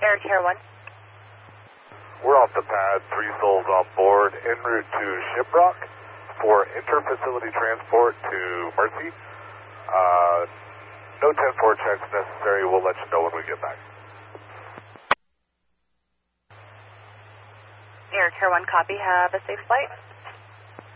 Air Care 1. We're off the pad, 3 souls on board, en route to Shiprock for inter-facility transport to Mercy. No 10-4 checks necessary. We'll let you know when we get back. Air Care 1, copy. Have a safe flight.